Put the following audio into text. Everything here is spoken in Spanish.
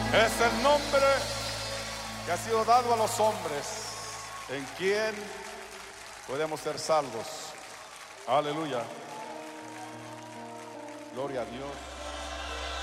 Es el nombre que ha sido dado a los hombres, en quien podemos ser salvos. Aleluya. Gloria a Dios.